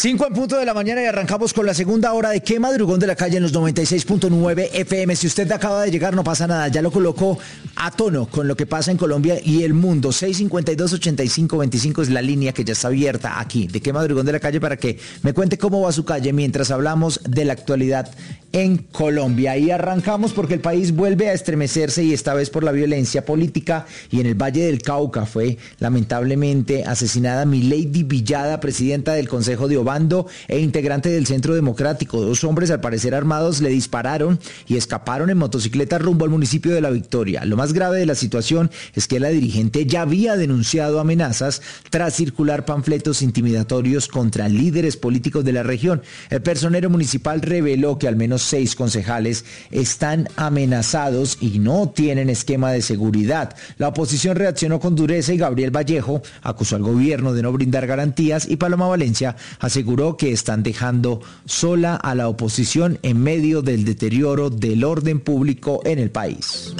5 en punto de la mañana y arrancamos con la segunda hora de ¿Qué madrugón de la calle en los 96.9 FM? Si usted acaba de llegar, no pasa nada, ya lo colocó a tono con lo que pasa en Colombia y el mundo. 652-8525 es la línea que ya está abierta aquí, de ¿Qué madrugón de la calle? Para que me cuente cómo va su calle mientras hablamos de la actualidad en Colombia. Y arrancamos porque el país vuelve a estremecerse y esta vez por la violencia política, y en el Valle del Cauca fue lamentablemente asesinada Milady Villada, presidenta del Consejo de Obando e integrante del Centro Democrático. 2 hombres, al parecer armados, le dispararon y escaparon en motocicleta rumbo al municipio de La Victoria. Lo más grave de la situación es que la dirigente ya había denunciado amenazas tras circular panfletos intimidatorios contra líderes políticos de la región. El personero municipal reveló que al menos 6 concejales están amenazados y no tienen esquema de seguridad. La oposición reaccionó con dureza y Gabriel Vallejo acusó al gobierno de no brindar garantías, y Paloma Valencia aseguró que están dejando sola a la oposición en medio del deterioro del orden público en el país.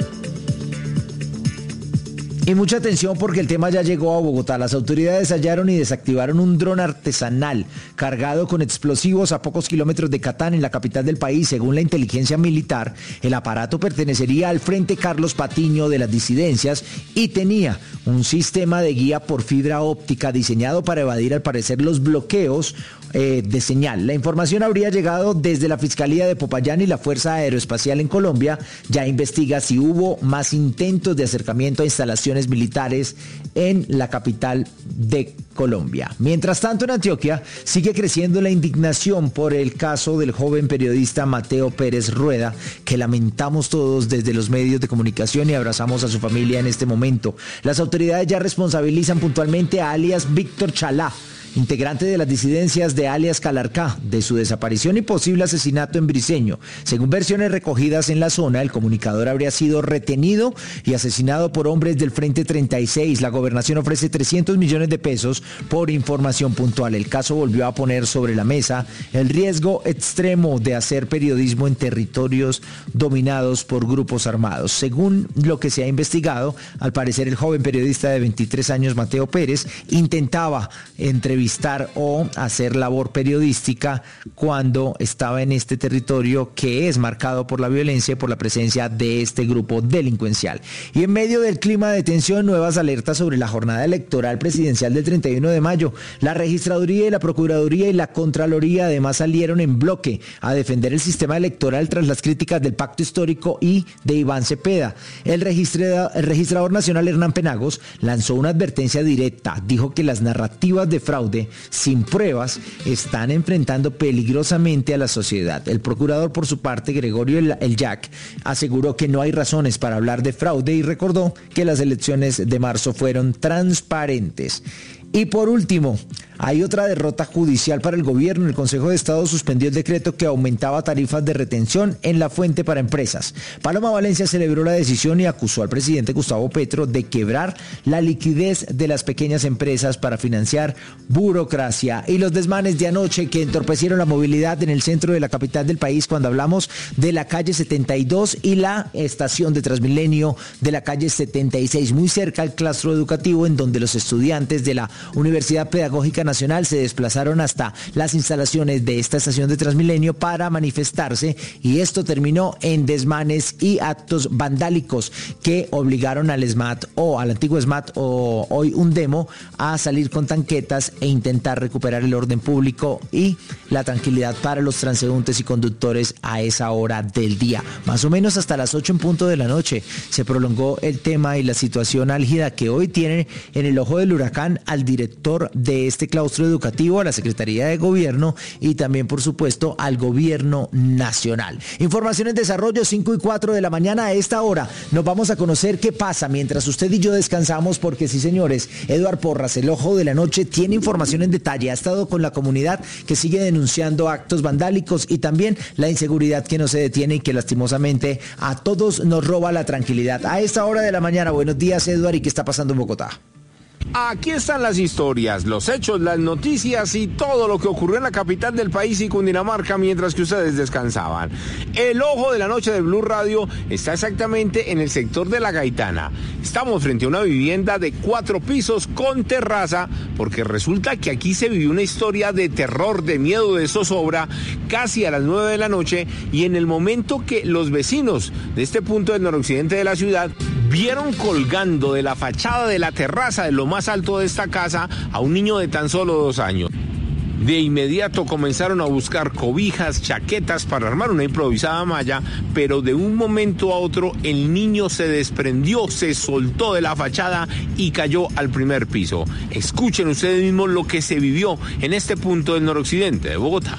Y mucha atención porque el tema ya llegó a Bogotá. Las autoridades hallaron y desactivaron un dron artesanal cargado con explosivos a pocos kilómetros de Catán, en la capital del país. Según la inteligencia militar, el aparato pertenecería al Frente Carlos Patiño de las disidencias y tenía un sistema de guía por fibra óptica diseñado para evadir, al parecer, los bloqueos de señal. La información habría llegado desde la Fiscalía de Popayán, y la Fuerza Aeroespacial en Colombia ya investiga si hubo más intentos de acercamiento a instalaciones militares en la capital de Colombia. Mientras tanto, en Antioquia sigue creciendo la indignación por el caso del joven periodista Mateo Pérez Rueda, que lamentamos todos desde los medios de comunicación y abrazamos a su familia en este momento. Las autoridades ya responsabilizan puntualmente a alias Víctor Chalá, integrante de las disidencias de alias Calarcá, de su desaparición y posible asesinato en Briceño. Según versiones recogidas en la zona, el comunicador habría sido retenido y asesinado por hombres del Frente 36. La gobernación ofrece 300 millones de pesos por información puntual. El caso volvió a poner sobre la mesa el riesgo extremo de hacer periodismo en territorios dominados por grupos armados. Según lo que se ha investigado, al parecer el joven periodista de 23 años, Mateo Pérez, intentaba entrevistar o hacer labor periodística cuando estaba en este territorio que es marcado por la violencia y por la presencia de este grupo delincuencial. Y en medio del clima de tensión, nuevas alertas sobre la jornada electoral presidencial del 31 de mayo. La Registraduría y la Procuraduría y la Contraloría además salieron en bloque a defender el sistema electoral tras las críticas del Pacto Histórico y de Iván Cepeda. El registrador nacional Hernán Penagos lanzó una advertencia directa. Dijo que las narrativas de fraude sin pruebas están enfrentando peligrosamente a la sociedad. El procurador, por su parte, Gregorio El Jack, aseguró que no hay razones para hablar de fraude y recordó que las elecciones de marzo fueron transparentes. Y por último, hay otra derrota judicial para el gobierno. El Consejo de Estado suspendió el decreto que aumentaba tarifas de retención en la fuente para empresas. Paloma Valencia celebró la decisión y acusó al presidente Gustavo Petro de quebrar la liquidez de las pequeñas empresas para financiar burocracia. Y los desmanes de anoche que entorpecieron la movilidad en el centro de la capital del país, cuando hablamos de la calle 72 y la estación de Transmilenio de la calle 76, muy cerca al claustro educativo, en donde los estudiantes de la Universidad Pedagógica Nacional se desplazaron hasta las instalaciones de esta estación de Transmilenio para manifestarse, y esto terminó en desmanes y actos vandálicos que obligaron al SMAT, o al antiguo SMAT, o hoy UNDEMO, a salir con tanquetas e intentar recuperar el orden público y la tranquilidad para los transeúntes y conductores a esa hora del día. Más o menos hasta las 8 en punto de la noche se prolongó el tema y la situación álgida que hoy tiene en el ojo del huracán al director de este claustro educativo, a la Secretaría de Gobierno y también, por supuesto, al Gobierno Nacional. Información en desarrollo, 5 y 4 de la mañana. A esta hora nos vamos a conocer qué pasa mientras usted y yo descansamos, porque sí, señores, Eduard Porras, el ojo de la noche, tiene información en detalle. Ha estado con la comunidad que sigue denunciando actos vandálicos y también la inseguridad que no se detiene y que lastimosamente a todos nos roba la tranquilidad. A esta hora de la mañana, buenos días, Eduard, ¿y qué está pasando en Bogotá? Aquí están las historias, los hechos, las noticias y todo lo que ocurrió en la capital del país y Cundinamarca mientras que ustedes descansaban. El ojo de la noche de Blue Radio está exactamente en el sector de La Gaitana. Estamos frente a una vivienda de 4 pisos con terraza, porque resulta que aquí se vivió una historia de terror, de miedo, de zozobra, casi a las 9 de la noche, y en el momento que los vecinos de este punto del noroccidente de la ciudad vieron colgando de la fachada de la terraza de lo más alto de esta casa a un niño de tan solo 2 años. De inmediato comenzaron a buscar cobijas, chaquetas para armar una improvisada malla, pero de un momento a otro el niño se desprendió, se soltó de la fachada y cayó al primer piso. Escuchen ustedes mismos lo que se vivió en este punto del noroccidente de Bogotá.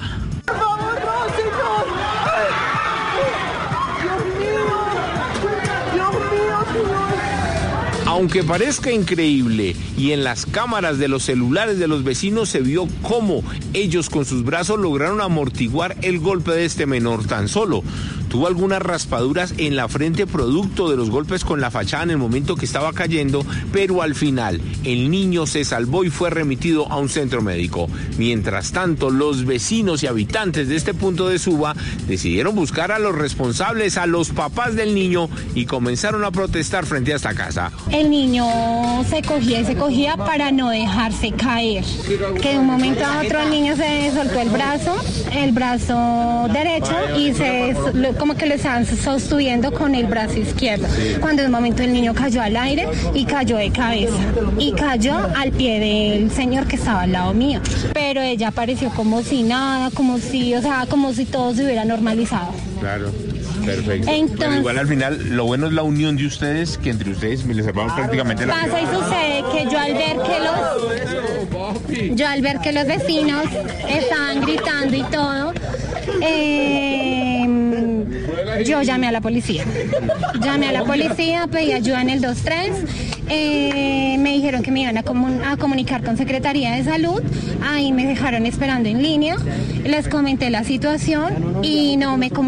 Aunque parezca increíble, y en las cámaras de los celulares de los vecinos se vio cómo ellos con sus brazos lograron amortiguar el golpe de este menor. Tan solo tuvo algunas raspaduras en la frente producto de los golpes con la fachada en el momento que estaba cayendo, pero al final el niño se salvó y fue remitido a un centro médico. Mientras tanto, los vecinos y habitantes de este punto de Suba decidieron buscar a los responsables, a los papás del niño, y comenzaron a protestar frente a esta casa. El niño se cogía y se cogía para no dejarse caer. Que de un momento a otro el niño se soltó el brazo derecho, y como que lo estaban sosteniendo con el brazo izquierdo. Cuando de un momento el niño cayó al aire y cayó de cabeza. Y cayó al pie del señor que estaba al lado mío. Pero ella apareció como si nada, como si todo se hubiera normalizado. Claro. Perfecto. Entonces, pero igual al final lo bueno es la unión de ustedes, que entre ustedes les salvamos prácticamente la vida. Pasa y sucede que yo al ver que los vecinos estaban gritando y todo, yo llamé a la policía. Pedí ayuda en el 23. Me dijeron que me iban a comunicar con Secretaría de Salud. Ahí me dejaron esperando en línea. Les comenté la situación y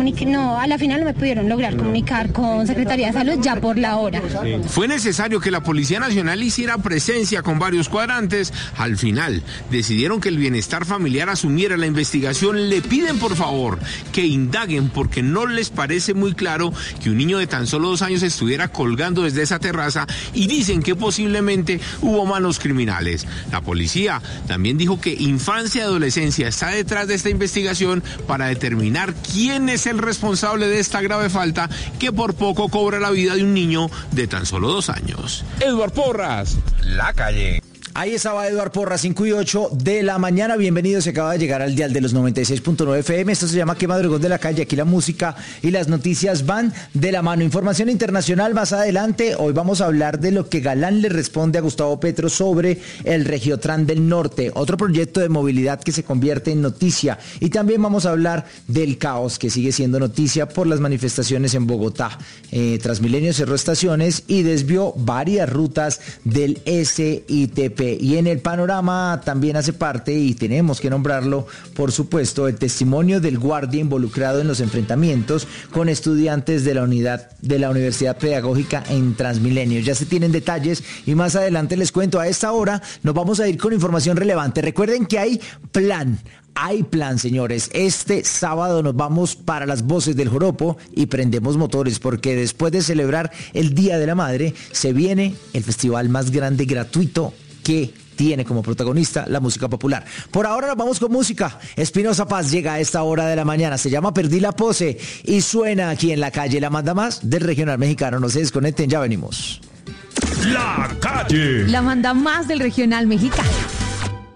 a la final no me pudieron lograr comunicar con Secretaría de Salud ya por la hora. Fue necesario que la Policía Nacional hiciera presencia con varios cuadrantes. Al final decidieron que el bienestar familiar asumiera la investigación. Le piden por favor que indaguen, porque no les parece muy claro que un niño de tan solo 2 años estuviera colgando desde esa terraza, y dicen que posiblemente hubo manos criminales. La policía también dijo que Infancia y Adolescencia está detrás de esta investigación para determinar quién es el responsable de esta grave falta que por poco cobra la vida de un niño de tan solo 2 años. Eduard Porras, La Calle. Ahí estaba Eduard Porras, 5:08 de la mañana. Bienvenido, se acaba de llegar al dial de los 96.9 FM. Esto se llama ¿Qué madrugón de la calle? Aquí la música y las noticias van de la mano. Información internacional más adelante. Hoy vamos a hablar de lo que Galán le responde a Gustavo Petro sobre el Regiotran del Norte, otro proyecto de movilidad que se convierte en noticia. Y también vamos a hablar del caos que sigue siendo noticia por las manifestaciones en Bogotá. Transmilenio cerró estaciones y desvió varias rutas del SITP. Y en el panorama también hace parte, y tenemos que nombrarlo, por supuesto, el testimonio del guardia involucrado en los enfrentamientos con estudiantes de la Universidad Pedagógica en Transmilenio. Ya se tienen detalles y más adelante les cuento. A esta hora nos vamos a ir con información relevante. Recuerden que hay plan, señores. Este sábado nos vamos para las Voces del Joropo y prendemos motores, porque después de celebrar el Día de la Madre, se viene el festival más grande gratuito que tiene como protagonista la música popular. Por ahora nos vamos con música. Espinoza Paz llega a esta hora de la mañana. Se llama Perdí la Pose y suena aquí en La Calle. La manda más del regional mexicano. No se desconecten, ya venimos. La Calle. La manda más del regional mexicano.